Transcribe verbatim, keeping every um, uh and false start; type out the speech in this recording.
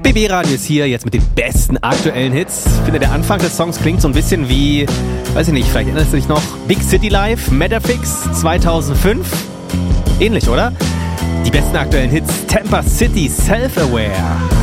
B B-Radio ist hier jetzt mit den besten aktuellen Hits. Ich finde, der Anfang des Songs klingt so ein bisschen wie, weiß ich nicht, vielleicht erinnerst du dich noch, Big City Life, Metafix zweitausendfünf. Ähnlich, oder? Die besten aktuellen Hits, Tampa City, Self-Aware.